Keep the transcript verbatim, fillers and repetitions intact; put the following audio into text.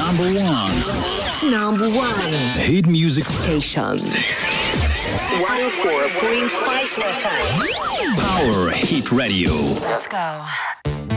Number one. Number one. Hit music Station. one oh four point five F M. Power Hit Radio. Let's go.